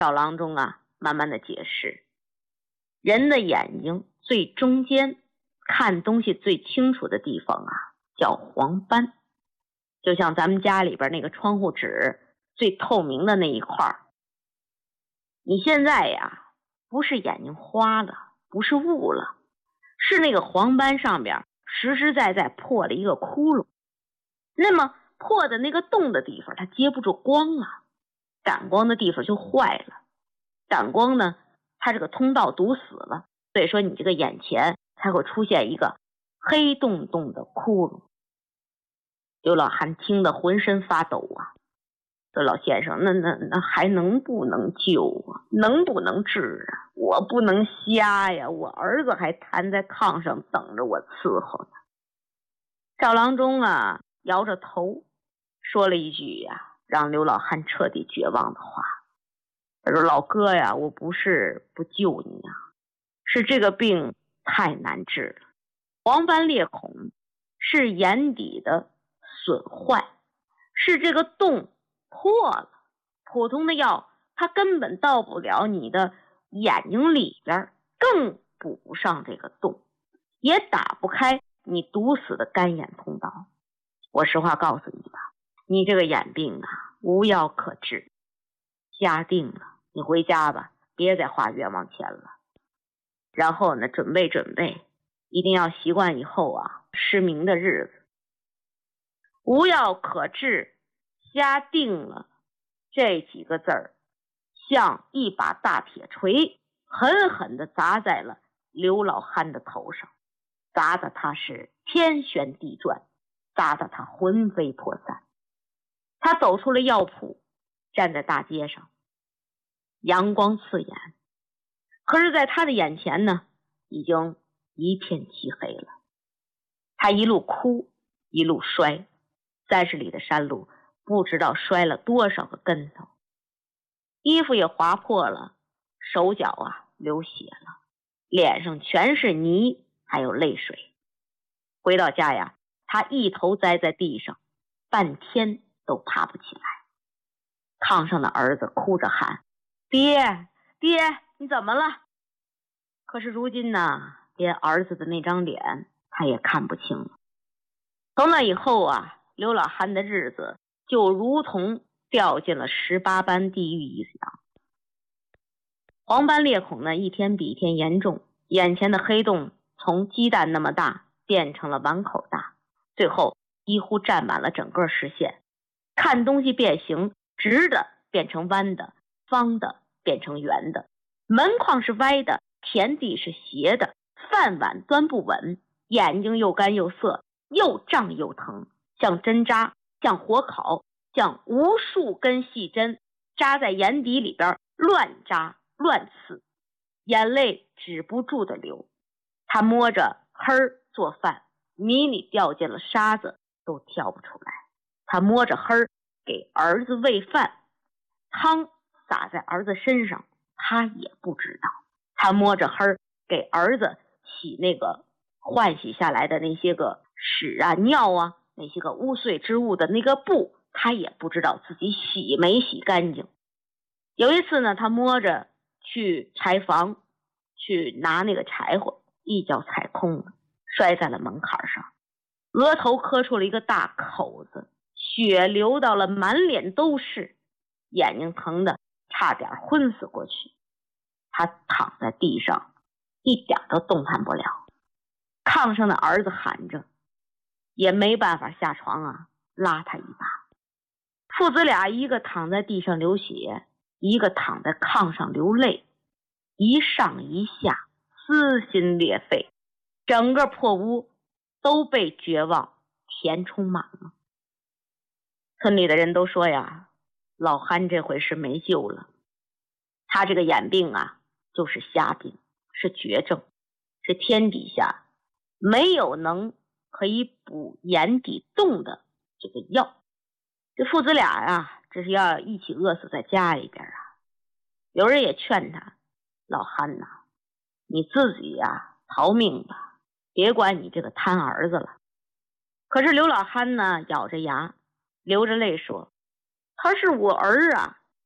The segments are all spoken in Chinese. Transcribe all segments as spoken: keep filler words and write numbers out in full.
赵郎中啊慢慢的解释，人的眼睛最中间看东西最清楚的地方啊叫黄斑，就像咱们家里边那个窗户纸最透明的那一块。你现在呀不是眼睛花了，不是雾了，是那个黄斑上边实实在在破了一个窟窿。那么破的那个洞的地方它接不住光了，感光的地方就坏了，感光呢它这个通道堵死了，所以说你这个眼前才会出现一个黑洞洞的窟窿。刘老汉听得浑身发抖啊，说老先生，那那那还能不能救啊？能不能治啊？我不能瞎呀，我儿子还瘫在炕上等着我伺候呢。赵郎中啊摇着头说了一句呀让刘老汉彻底绝望的话，他说老哥呀，我不是不救你啊，是这个病太难治了。黄斑裂孔是眼底的损坏，是这个洞破了，普通的药它根本到不了你的眼睛里边，更补不上这个洞，也打不开你堵死的干眼通道。我实话告诉你吧，你这个眼病啊无药可治，下定了，你回家吧，别再花冤枉钱了。然后呢准备准备，一定要习惯以后啊失明的日子。无药可治，瞎定了，这几个字儿像一把大铁锤狠狠地砸在了刘老汉的头上，砸得他是天旋地转，砸得他魂飞魄散。他走出了药铺，站在大街上，阳光刺眼，可是在他的眼前呢已经一片漆黑了。他一路哭一路摔，三十里的山路不知道摔了多少个跟头，衣服也划破了，手脚啊流血了，脸上全是泥还有泪水。回到家呀，他一头栽在地上，半天都爬不起来。炕上的儿子哭着喊，爹爹你怎么了？可是如今呢，连儿子的那张脸他也看不清了。从那以后啊，刘老汉的日子就如同掉进了十八般地狱一样。黄斑裂孔呢一天比一天严重，眼前的黑洞从鸡蛋那么大变成了碗口大，最后几乎占满了整个视线，看东西变形，直的变成弯的，方的变成圆的，门框是歪的，田地是斜的，饭碗端不稳，眼睛又干又涩，又胀又疼，像针扎，像火烤，像无数根细针扎在眼底里边，乱扎乱刺，眼泪止不住的流。他摸着黑做饭，米里掉进了沙子都挑不出来。他摸着黑给儿子喂饭，汤洒在儿子身上他也不知道。他摸着黑给儿子洗那个换洗下来的那些个屎啊尿啊，那些个污秽之物的那个布，他也不知道自己洗没洗干净。有一次呢，他摸着去柴房去拿那个柴火，一脚踩空了，摔在了门槛上，额头磕出了一个大口子，血流到了满脸都是，眼睛疼得差点昏死过去。他躺在地上一点都动弹不了，炕上的儿子喊着，也没办法下床啊拉他一把。父子俩一个躺在地上流血，一个躺在炕上流泪，一上一下撕心裂肺，整个破屋都被绝望填充满了。村里的人都说呀，老憨这回是没救了，他这个眼病啊就是瞎病，是绝症，是天底下没有能可以补眼底洞的这个药。这父子俩呀，这是要一起饿死在家里边啊。有人也劝他，老憨呐，你自己呀逃命吧，别管你这个贪儿子了。可是刘老憨呢，咬着牙流着泪说，他是我儿啊，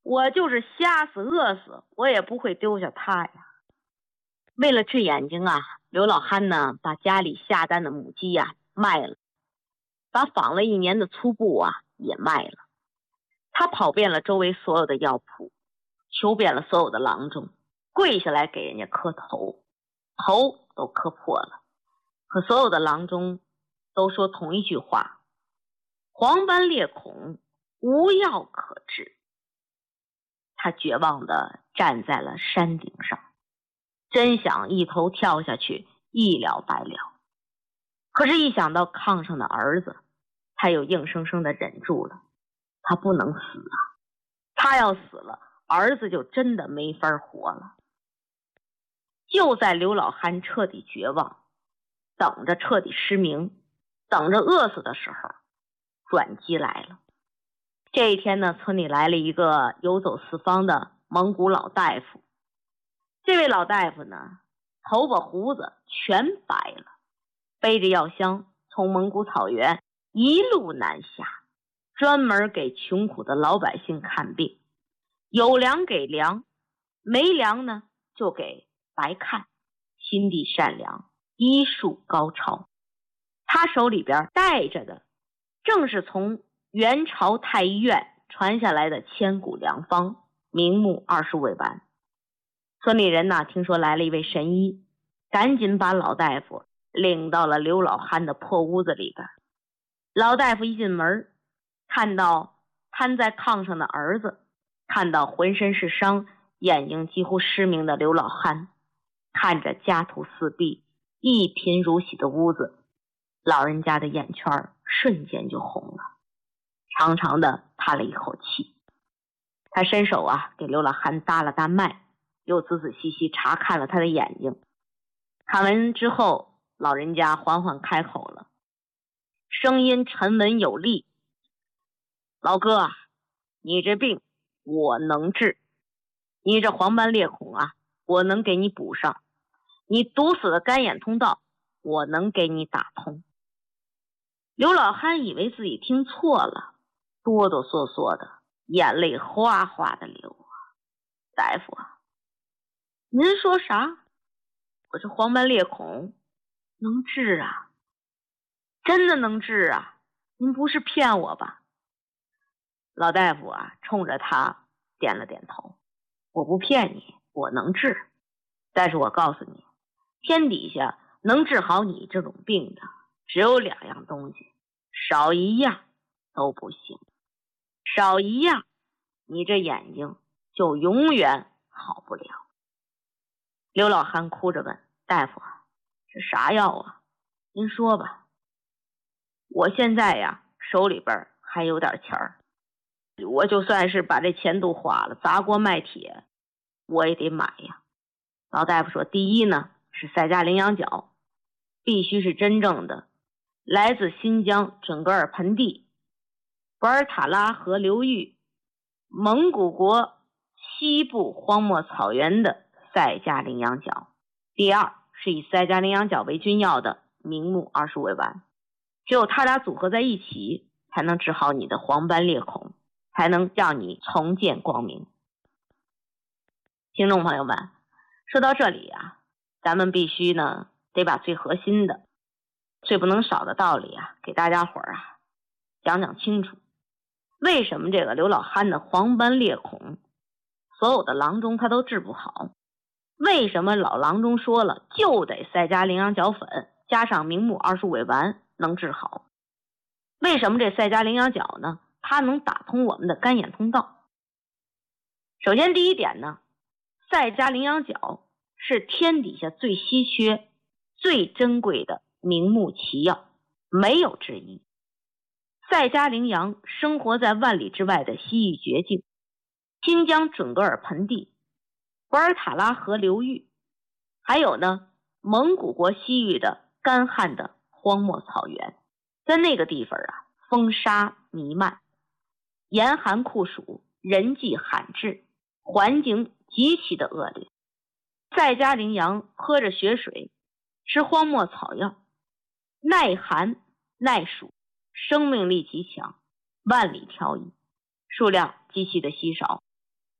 我就是瞎死饿死，我也不会丢下他呀。为了治眼睛啊，刘老汉呢把家里下蛋的母鸡呀、啊、卖了，把纺了一年的粗布啊也卖了。他跑遍了周围所有的药铺，求遍了所有的郎中，跪下来给人家磕头，头都磕破了。可所有的郎中都说同一句话：黄斑裂孔无药可治。他绝望地站在了山顶上，真想一头跳下去一了百了。可是一想到炕上的儿子，他又硬生生地忍住了。他不能死啊，他要死了，儿子就真的没法活了。就在刘老汉彻底绝望，等着彻底失明，等着饿死的时候，转机来了。这一天呢，村里来了一个游走四方的蒙古老大夫。这位老大夫呢，头发胡子全白了，背着药箱从蒙古草原一路南下，专门给穷苦的老百姓看病，有粮给粮，没粮呢就给白看，心地善良，医术高超。他手里边带着的正是从元朝太医院传下来的千古良方明目二十味丸。村里人呢听说来了一位神医，赶紧把老大夫领到了刘老汉的破屋子里边。老大夫一进门，看到瘫在炕上的儿子，看到浑身是伤，眼睛几乎失明的刘老汉，看着家徒四壁，一贫如洗的屋子，老人家的眼圈瞬间就红了，长长的叹了一口气。他伸手啊给刘老汉搭了搭脉，又仔仔细细查看了他的眼睛。看完之后，老人家缓缓开口了，声音沉稳有力：老哥啊，你这病我能治，你这黄斑裂孔啊，我能给你补上，你堵死的干眼通道，我能给你打通。刘老汉以为自己听错了，哆哆嗦嗦的，眼泪哗哗的流啊。大夫啊，您说啥？我这黄斑裂孔能治啊，真的能治啊，您不是骗我吧？老大夫啊冲着他点了点头，我不骗你，我能治，但是我告诉你，天底下能治好你这种病的只有两样东西，少一样都不行，少一样你这眼睛就永远好不了。刘老汉哭着问大夫啊，这啥药啊？您说吧。我现在呀手里边还有点钱儿，我就算是把这钱都花了，砸锅卖铁我也得买呀。老大夫说，第一呢是赛加羚羊角，必须是真正的来自新疆准噶尔盆地博尔塔拉河流域蒙古国西部荒漠草原的赛加羚羊角。第二是以赛加羚羊角为君药的明目二十味丸，只有它俩组合在一起，才能治好你的黄斑裂孔，才能让你重见光明。听众朋友们，说到这里啊，咱们必须呢得把最核心的最不能少的道理啊给大家伙儿啊讲讲清楚。为什么这个刘老汉的黄斑裂孔所有的郎中他都治不好？为什么老郎中说了就得赛加羚羊角粉加上明目二十味丸能治好？为什么这赛加羚羊角呢它能打通我们的干眼通道？首先第一点呢，赛加羚羊角是天底下最稀缺最珍贵的明目奇药，没有之一。赛加羚羊生活在万里之外的西域绝境，新疆准噶尔盆地博尔塔拉河流域，还有呢蒙古国西域的干旱的荒漠草原。在那个地方啊，风沙弥漫，严寒酷暑，人迹罕至，环境极其的恶劣。赛加羚羊喝着雪水，吃荒漠草药，耐寒耐暑，生命力极强，万里挑一，数量极其的稀少。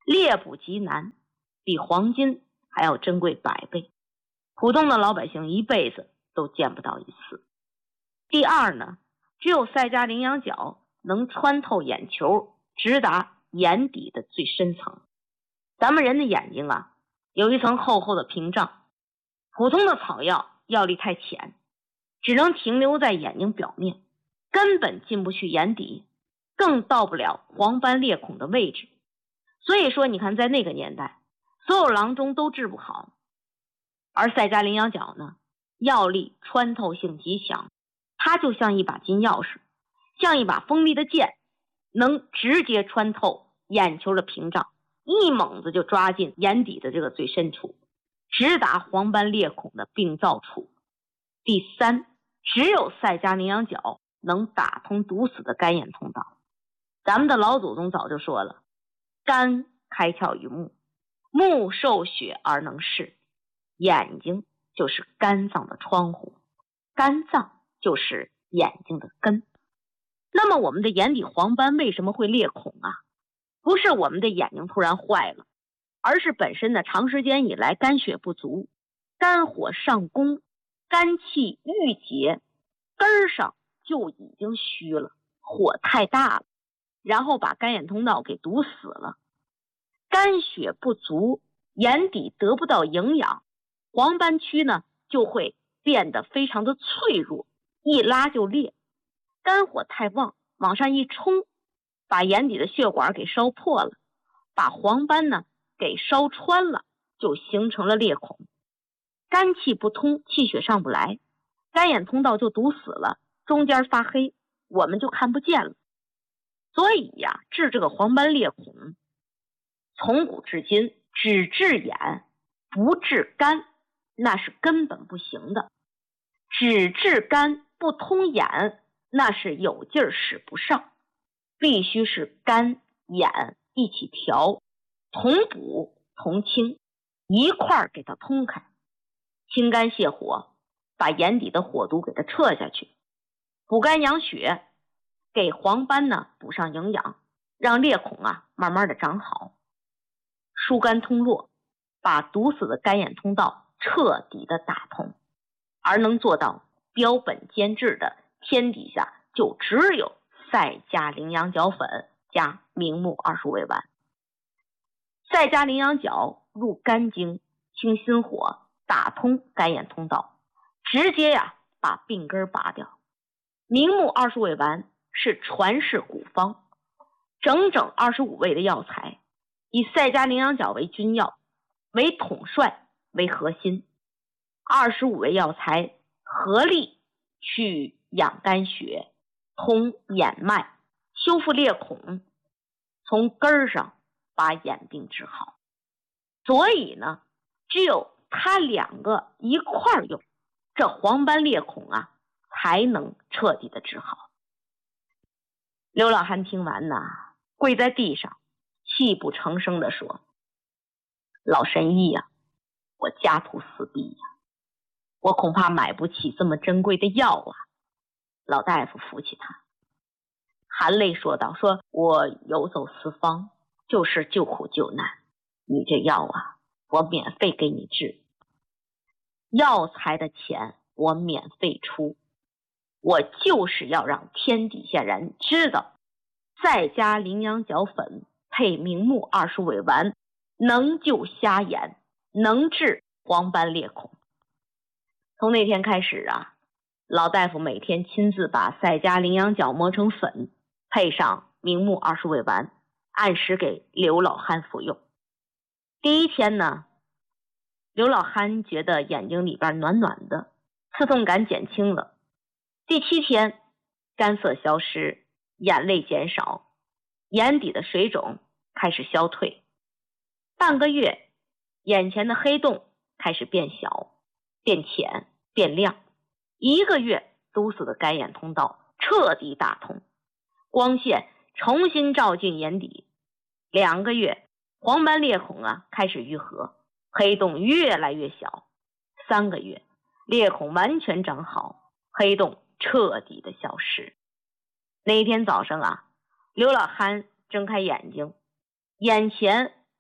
猎捕极难，比黄金还要珍贵百倍，普通的老百姓一辈子都见不到一次。第二呢，只有赛迦羚羊角能穿透眼球，直达眼底的最深层。咱们人的眼睛啊，有一层厚厚的屏障，普通的草药药力太浅，只能停留在眼睛表面，根本进不去眼底，更到不了黄斑裂孔的位置。所以说你看，在那个年代，所有郎中都治不好，而赛迦羚羊角呢，药力穿透性极强，它就像一把金钥匙，像一把锋利的剑，能直接穿透眼球的屏障，一猛子就抓进眼底的这个最深处，直达黄斑裂孔的病灶处。第三，只有赛迦羚羊角能打通堵死的肝眼通道。咱们的老祖宗早就说了，肝开窍于目，目受血而能视，眼睛就是肝脏的窗户，肝脏就是眼睛的根。那么我们的眼底黄斑为什么会裂孔啊？不是我们的眼睛突然坏了，而是本身的长时间以来肝血不足，肝火上攻，肝气郁结，根上就已经虚了，火太大了，然后把肝眼通道给堵死了。肝血不足，眼底得不到营养，黄斑区呢就会变得非常的脆弱，一拉就裂。肝火太旺，往上一冲，把眼底的血管给烧破了，把黄斑呢给烧穿了，就形成了裂孔。肝气不通，气血上不来，肝眼通道就堵死了，中间发黑，我们就看不见了。所以呀，治这个黄斑裂孔，从古至今只治眼不治肝，那是根本不行的。只治肝不通眼，那是有劲儿使不上，必须是肝眼一起调，同补同清，一块儿给它通开，清肝泻火，把眼底的火毒给它撤下去，补肝养血，给黄斑呢补上营养，让裂孔啊慢慢的长好，疏肝通络，把堵死的肝眼通道彻底的打通，而能做到标本兼治的，天底下就只有赛迦羚羊角粉加明目二十五味丸。赛迦羚羊角入肝经，清心火，打通肝眼通道，直接呀把病根拔掉。明目二十五味丸是传世古方，整整二十五味的药材，以赛迦羚羊角为君药，为统帅，为核心，二十五味药材合力去养肝血，通眼脉，修复裂孔，从根上把眼病治好。所以呢，只有它两个一块儿用，这黄斑裂孔啊才能彻底的治好。刘老汉听完呐，跪在地上，泣不成声地说：老神医呀、啊，我家徒四壁呀、啊，我恐怕买不起这么珍贵的药啊。老大夫扶起他，含泪说道：说我游走四方，就是救苦救难，你这药啊我免费给你治，药材的钱我免费出，我就是要让天底下人知道，赛迦羚羊角粉配明目二十味丸，能救瞎眼，能治黄斑裂孔。从那天开始啊，老大夫每天亲自把赛迦羚羊角磨成粉，配上明目二十味丸，按时给刘老汉服用。第一天呢，刘老汉觉得眼睛里边暖暖的，刺痛感减轻了。第七天，干涩消失，眼泪减少，眼底的水肿开始消退。半个月，眼前的黑洞开始变小、变浅、变亮。一个月，堵死的肝眼通道彻底打通，光线重新照进眼底。两个月，黄斑裂孔啊开始愈合，黑洞越来越小。三个月，裂孔完全长好，黑洞彻底的消失。那一天早上啊，刘老汉睁开眼睛，眼前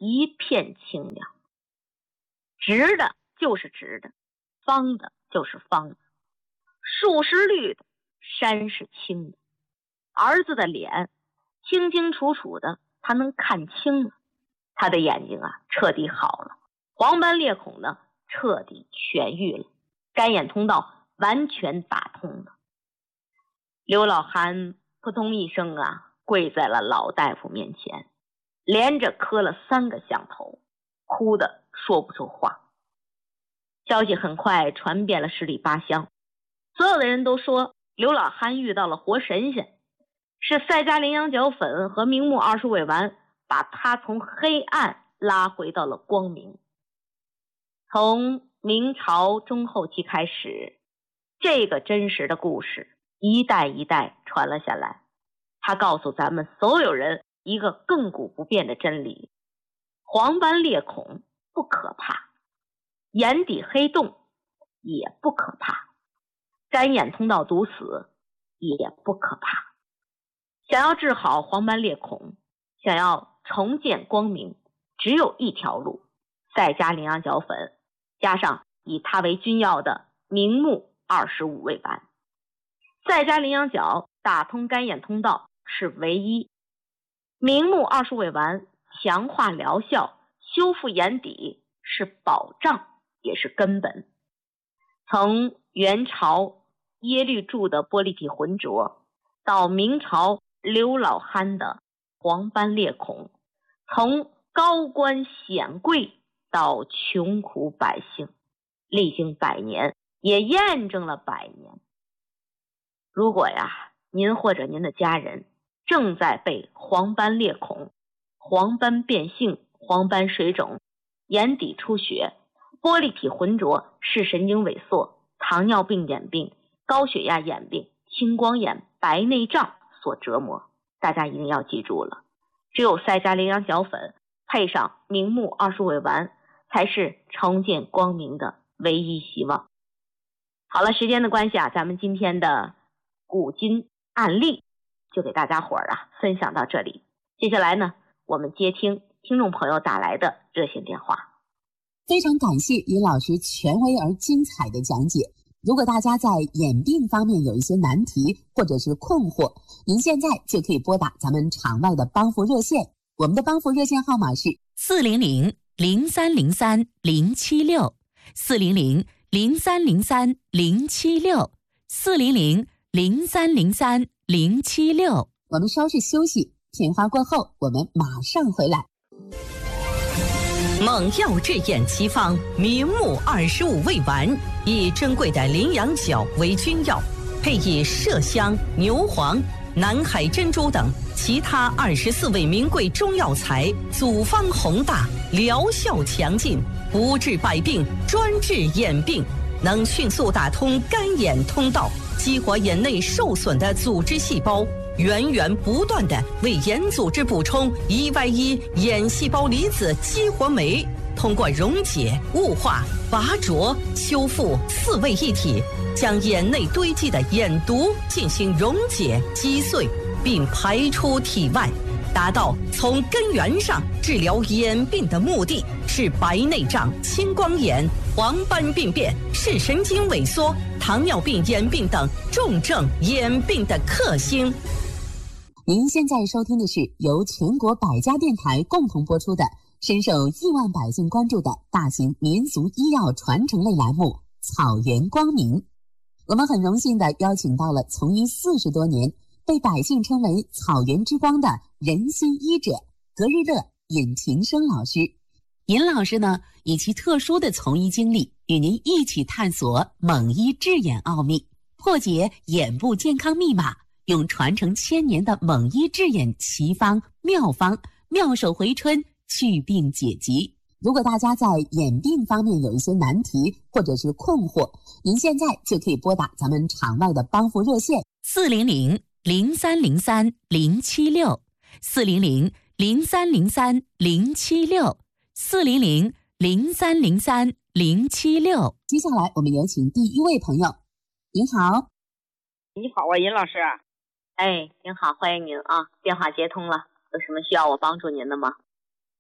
一片清凉。直的就是直的，方的就是方的，树是绿的，山是青的。儿子的脸清清楚楚的，他能看清了，他的眼睛啊彻底好了，黄斑裂孔呢彻底痊愈了，干眼通道完全打通了。刘老汉扑通一声啊跪在了老大夫面前，连着磕了三个响头，哭得说不出话。消息很快传遍了十里八乡，所有的人都说刘老汉遇到了活神仙，是赛迦羚羊角粉和明目二十味丸把他从黑暗拉回到了光明。从明朝中后期开始，这个真实的故事一代一代传了下来，他告诉咱们所有人一个亘古不变的真理：黄斑裂孔不可怕，眼底黑洞也不可怕，干眼通道堵死也不可怕。想要治好黄斑裂孔，想要重见光明，只有一条路：赛迦羚羊角粉加上以它为君药的明目二十五味丸。赛迦羚羊角打通干眼通道是唯一，明目二十味丸强化疗效，修复眼底是保障也是根本。从元朝耶律柱的玻璃体浑浊，到明朝刘老汉的黄斑裂孔，从高官显贵到穷苦百姓，历经百年，也验证了百年。如果呀，您或者您的家人正在被黄斑裂孔、黄斑变性、黄斑水肿、眼底出血、玻璃体浑浊、视神经萎缩、糖尿病眼病、高血压眼病、青光眼、白内障所折磨，大家一定要记住了，只有赛迦羚羊角粉配上明目二十味丸，才是重见光明的唯一希望。好了，时间的关系啊，咱们今天的古今案例就给大家伙儿啊分享到这里。接下来呢，我们接听听众朋友打来的热线电话。 非常感谢于老师权威而精彩的讲解。如果大家在眼病方面有一些难题或者是困惑，您现在就可以拨打咱们场外的帮扶热线，我们的帮扶热线号码是四零零零三零三零七六四零零零三零三零七六四零零零三零三零七六。 我们稍事休息，片花过后我们马上回来。 猛药治眼奇方明目二十五味丸，以珍贵的羚羊角为君药，配以麝香、牛黄、南海珍珠等其他二十四味名贵中药材，组方宏大，疗效强劲，不治百病，专治眼病，能迅速打通干眼通道，激活眼内受损的组织细胞，源源不断地为眼组织补充 E Y 一 眼细胞离子激活酶，通过溶解、雾化、拔灼、修复四位一体，将眼内堆积的眼毒进行溶解、击碎，并排出体外，达到从根源上治疗眼病的目的，是白内障、青光眼、黄斑病变、视神经萎缩、糖尿病眼病等重症眼病的克星。 您现在收听的是由全国百家电台共同播出的深受亿万百姓关注的大型民俗医药传承类栏目《草原光明》。我们很荣幸地邀请到了从医四十多年，被百姓称为草原之光的人心医者格日乐尹晴生老师。尹老师呢，以其特殊的从医经历，与您一起探索猛医治眼奥秘，破解眼部健康密码，用传承千年的猛医治眼奇方妙方，妙手回春，去病解疾。如果大家在眼病方面有一些难题或者是困惑，您现在就可以拨打咱们场外的帮扶热线四零零零三零三零七六四零零零三零三零七六四零零零三零三零七六。 接下来我们有请第一位朋友。您好。 你好啊，尹老师。 哎，您好，欢迎您啊，电话接通了，有什么需要我帮助您的吗？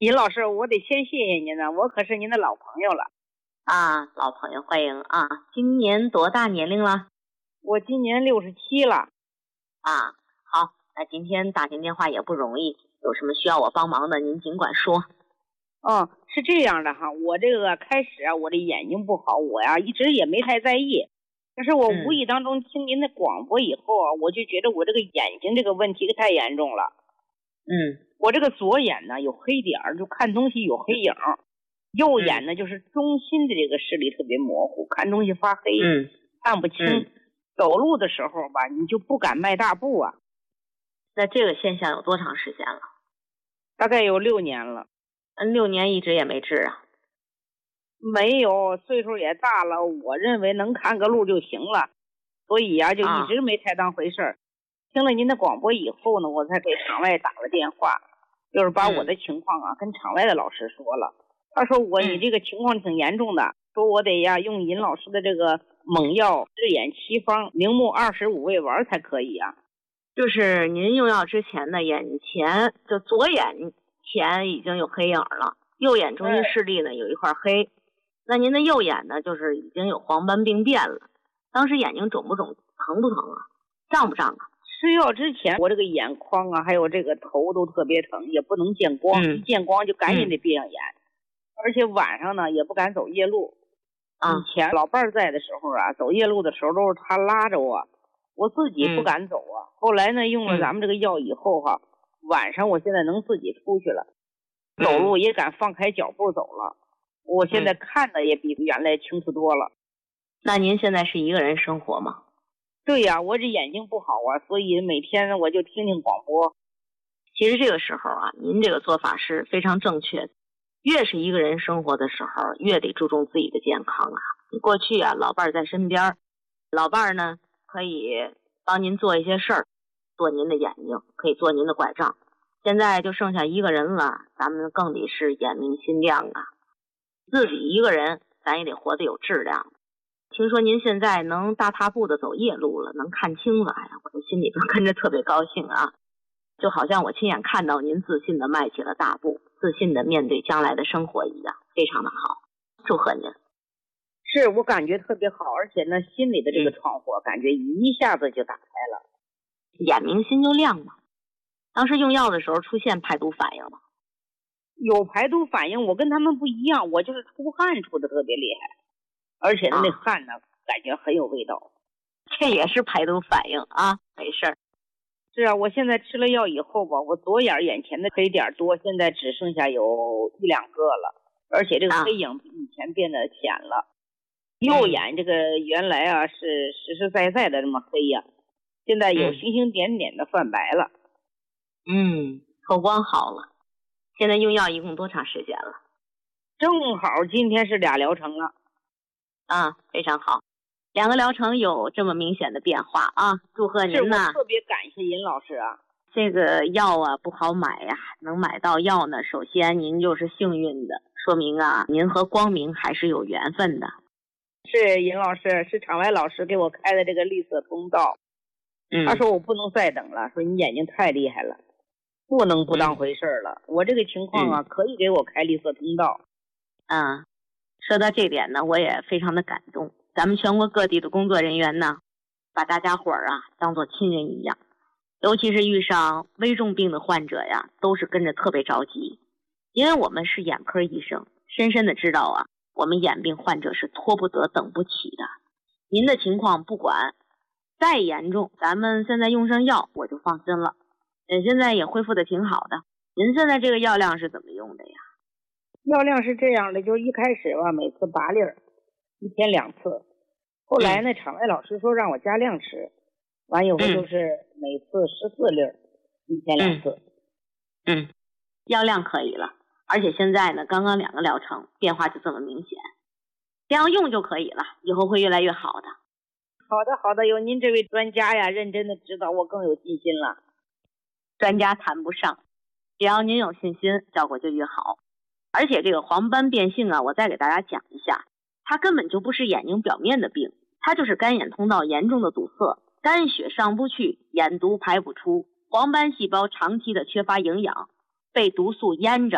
尹老师，我得先谢谢您呢，我可是您的老朋友了。 啊，老朋友欢迎啊！今年多大年龄了？ 我今年六十七了。 啊，好，那今天打进电话也不容易，有什么需要我帮忙的，您尽管说。 哦，是这样的哈，我这个开始啊，我这眼睛不好，我呀一直也没太在意。但是我无意当中听您的广播以后啊，嗯、我就觉得我这个眼睛这个问题太严重了。 嗯， 我这个左眼呢有黑点儿，就看东西有黑影；右眼呢就是中心的这个视力特别模糊，看东西发黑， 嗯， 看不清。 嗯、 走路的时候吧，你就不敢迈大步啊。 那这个现象有多长时间了？ 大概有六年了。 嗯，六年一直也没治啊？ 没有，岁数也大了，我认为能看个路就行了，所以呀、啊，就一直没太当回事儿。啊、听了您的广播以后呢，我才给场外打了电话，就是把我的情况啊、嗯、跟场外的老师说了。他说我你这个情况挺严重的，嗯、说我得呀用尹老师的这个猛药治眼七方明目二十五味丸才可以啊。 就是您用药之前呢，眼前就左眼前已经有黑影了，右眼中心视力呢有一块黑。那您的右眼呢，就是已经有黄斑病变了。当时眼睛肿不肿，疼不疼啊？胀不胀啊？ 吃药之前，我这个眼眶啊，还有这个头都特别疼，也不能见光，嗯、一见光就赶紧得闭上眼。嗯、而且晚上呢，也不敢走夜路。 啊、 以前老伴儿在的时候啊，走夜路的时候都是他拉着我，我自己不敢走啊。嗯、后来呢，用了咱们这个药以后哈、啊，嗯、晚上我现在能自己出去了，走路也敢放开脚步走了。我现在看的也比原来清楚多了。 嗯、那您现在是一个人生活吗？ 对呀、啊，我这眼睛不好啊，所以每天我就听听广播。 其实这个时候啊，您这个做法是非常正确的。越是一个人生活的时候，越得注重自己的健康啊。过去啊，老伴儿在身边，老伴儿呢可以帮您做一些事儿，做您的眼睛，可以做您的拐杖。现在就剩下一个人了，咱们更得是眼明心亮啊。自己一个人，咱也得活得有质量。听说您现在能大踏步的走夜路了，能看清了，哎呀，我的心里边跟着特别高兴啊！就好像我亲眼看到您自信的迈起了大步，自信的面对将来的生活一样，非常的好，祝贺您。 是我感觉特别好，而且呢，心里的这个窗户感觉一下子就打开了， 眼明心就亮嘛。当时用药的时候出现排毒反应吗？ 有排毒反应，我跟他们不一样，我就是出汗出的特别厉害，而且呢，啊、那汗呢感觉很有味道， 这也是排毒反应啊，没事儿。 是啊，我现在吃了药以后吧，我左眼眼前的黑点多，现在只剩下有一两个了，而且这个黑影比以前变得浅了。啊、右眼这个原来啊是实实在在的这么黑呀、啊，现在有星星点点的泛白了。 嗯，透光好了。现在用药一共多长时间了？ 正好今天是俩疗程了。 啊，非常好，两个疗程有这么明显的变化啊！祝贺您呐！ 我特别感谢尹老师啊。 这个药啊不好买呀、啊，能买到药呢，首先您就是幸运的，说明啊您和光明还是有缘分的。 是尹老师，是场外老师给我开的这个绿色通道。嗯，他说我不能再等了，说你眼睛太厉害了，不能不当回事了。嗯、我这个情况啊、嗯，可以给我开绿色通道。 嗯，说到这点呢，我也非常的感动。咱们全国各地的工作人员呢，把大家伙儿啊当作亲人一样，尤其是遇上危重病的患者呀，都是跟着特别着急。因为我们是眼科医生，深深的知道啊，我们眼病患者是拖不得、等不起的。您的情况不管再严重，咱们现在用上药，我就放心了。呃，现在也恢复的挺好的。您现在这个药量是怎么用的呀？ 药量是这样的，就是一开始吧，每次八粒儿，一天两次。后来呢，嗯、场外老师说让我加量吃，完以后就是每次十四粒儿，一天两次。 嗯，嗯药量可以了，而且现在呢，刚刚两个疗程变化就这么明显，这样用就可以了，以后会越来越好的。 好的，好的，有您这位专家呀，认真的指导，我更有信心了。 专家谈不上，只要您有信心，效果就越好。而且这个黄斑变性啊，我再给大家讲一下，它根本就不是眼睛表面的病，它就是干眼通道严重的堵塞，肝血上不去，眼毒排不出，黄斑细胞长期的缺乏营养，被毒素淹着，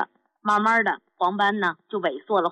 慢慢的黄斑呢就萎缩了。